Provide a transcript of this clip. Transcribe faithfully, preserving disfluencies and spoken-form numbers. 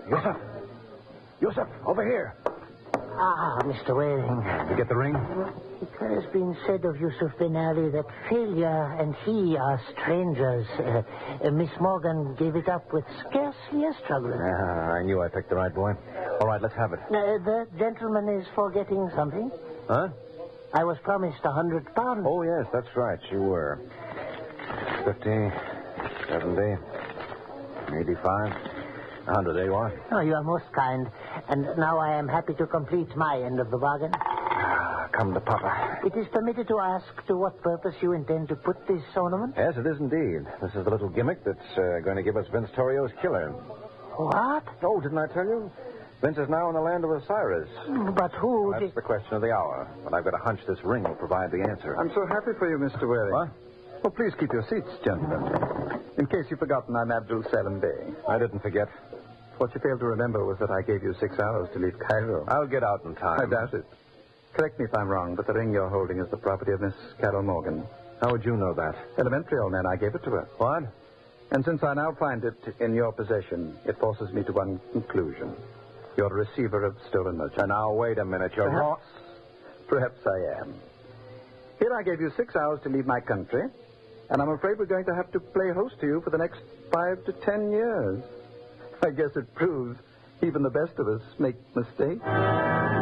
Yusuf! Yusuf, over here. Ah, Mister Waring. Did you get the ring? It has been said of Yusuf Ben Ali that failure and he are strangers. Uh, uh, Miss Morgan gave it up with scarcely a struggle. Ah, I knew I picked the right boy. All right, let's have it. Uh, the gentleman is forgetting something. Huh? I was promised a hundred pounds. Oh, yes, that's right. You were. Fifty, seventy, eighty-five, a hundred. There you are. Oh, you are most kind. And now I am happy to complete my end of the bargain. Ah, come to Papa. It is permitted to ask to what purpose you intend to put this ornament? Yes, it is indeed. This is the little gimmick that's uh, going to give us Vince Torrio's killer. What? Oh, didn't I tell you? Vince is now in the land of Osiris. But who... Well, that's the question of the hour. But I've got a hunch this ring will provide the answer. I'm so happy for you, Mister Waring. What? Oh, please keep your seats, gentlemen. In case you've forgotten, I'm Abdul Salam Bey. I didn't forget. What you failed to remember was that I gave you six hours to leave Cairo. I'll get out in time. I doubt it. Correct me if I'm wrong, but the ring you're holding is the property of Miss Carol Morgan. How would you know that? Elementary, old man, I gave it to her. What? And since I now find it in your possession, it forces me to one conclusion. You're a receiver of stolen merchandise. Now, wait a minute. You're wrong. Perhaps, perhaps I am. Here I gave you six hours to leave my country, and I'm afraid we're going to have to play host to you for the next five to ten years. I guess it proves even the best of us make mistakes.